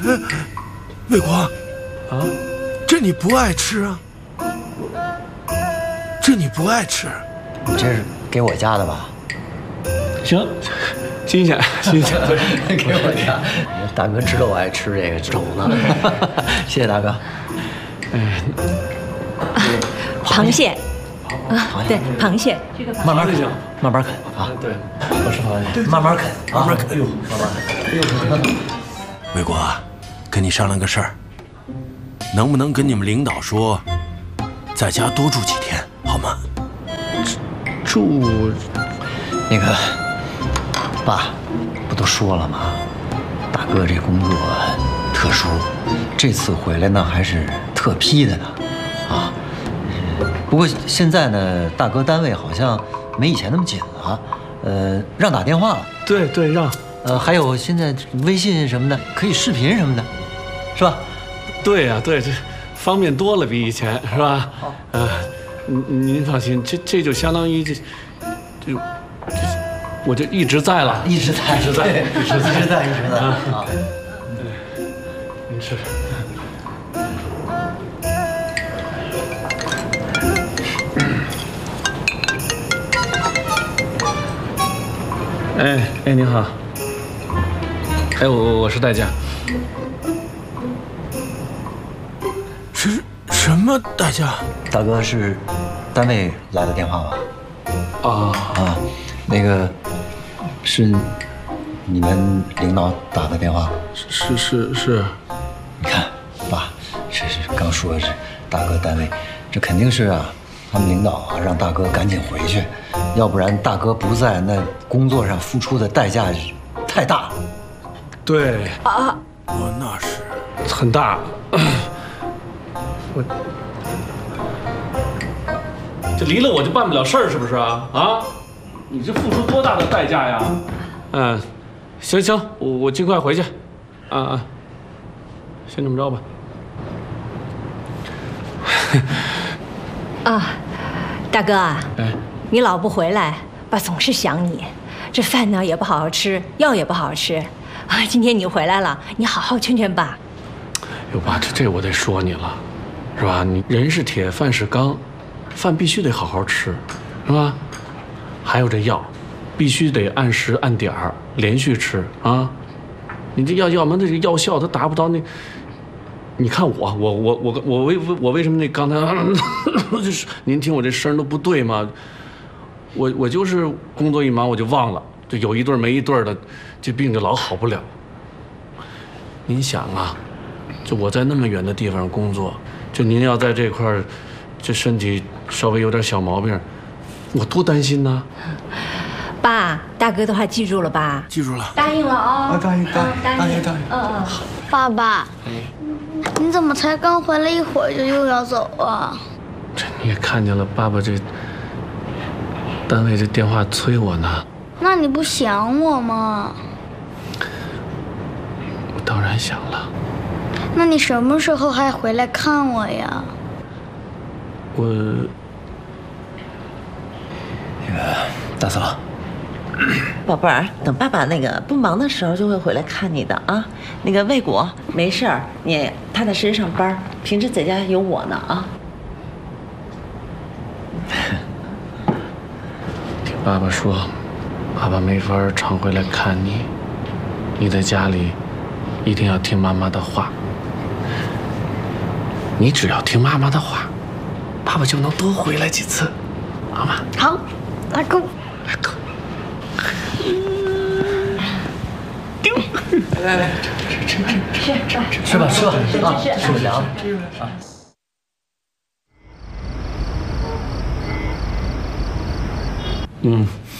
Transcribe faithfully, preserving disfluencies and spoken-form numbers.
魏国，啊，这你不爱吃啊？这你不爱吃？ 你这是给我家的吧？ 行，新鲜新鲜， 给我家。大哥知道我爱吃这个肘子，谢谢大哥。 哎， 螃蟹。 啊，对，螃蟹， 慢慢啃，慢慢啃啊！ 对， 我吃螃蟹，慢慢啃，慢慢啃。哎呦，慢慢啃。哎呦， 魏国，跟你商量个事儿，能不能跟你们领导说，在家多住几天，好吗？ 住， 那个，爸，不都说了吗？大哥这工作特殊，这次回来呢还是特批的呢，啊。 不过现在呢，大哥单位好像没以前那么紧了，呃，让打电话了。 对对，让。 呃，还有现在微信什么的，可以视频什么的，是吧？ 对呀、啊，对，这方便多了，比以前是吧？好。呃，您您放心，这这就相当于这，就，我就一直在了， 一直在， 一直在， 一直在，一直在，一直在啊。 对，您吃。 哎哎，你好。哎，我我是代驾。 是什么代驾？ 大哥是单位来的电话吧？ 啊啊，那个是你们领导打的电话？ 是是是。 你看，爸，这是刚说是大哥单位，这肯定是啊。 他们领导啊，让大哥赶紧回去，要不然大哥不在，那工作上付出的代价太大了。 对啊， 我那是很大。我这离了我就办不了事儿，是不是啊？啊，你这付出多大的代价呀？嗯，行行，我我尽快回去。啊啊，先这么着吧。 啊，大哥啊， 哎， 你老不回来，爸总是想你。这饭呢也不好好吃，药也不好好吃。啊，今天你回来了，你好好劝劝爸。 哟爸，这这我得说你了，是吧？你人是铁，饭是钢，饭必须得好好吃，是吧？还有这药，必须得按时按点儿连续吃啊！你这药要么那个药效它达不到那。 你看我，我我我我为我为什么那刚才就是您听我这声都不对吗？我我就是工作一忙我就忘了，就有一对没一对的，这病就老好不了。您想啊，就我在那么远的地方工作，就您要在这块儿，这身体稍微有点小毛病，我多担心呢。 爸，大哥的话记住了吧？ 记住了， 答应了啊！ 答应答应答应答应。 嗯嗯。 爸爸，你怎么才刚回来一会儿就又要走啊？ 这你也看见了，爸爸这单位这电话催我呢。 那你不想我吗？ 我当然想了。 那你什么时候还回来看我呀？ 我那个大四郎。 宝贝儿，等爸爸那个不忙的时候就会回来看你的啊。那个魏果没事儿，你踏踏实实上班，平时在家有我呢啊。 听爸爸说，爸爸没法常回来看你，你在家里一定要听妈妈的话。你只要听妈妈的话，爸爸就能多回来几次，好吗？ 好，来够， 来够。 来来来，吃吃吃吃吃吃吧吃吧啊，吃不凉了啊。 嗯。